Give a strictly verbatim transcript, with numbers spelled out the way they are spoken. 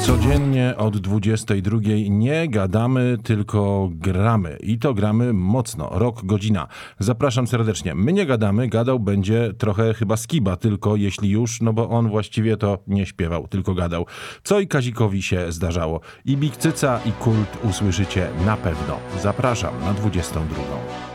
Codziennie od dwudziestej drugiej nie gadamy, tylko gramy. I to gramy mocno. Rok, godzina. Zapraszam serdecznie. My nie gadamy, gadał będzie trochę chyba Skiba, tylko jeśli już, no bo on właściwie to nie śpiewał, tylko gadał. Co i Kazikowi się zdarzało. I Big Cyca, i Kult usłyszycie na pewno. Zapraszam na dwudziestą drugą.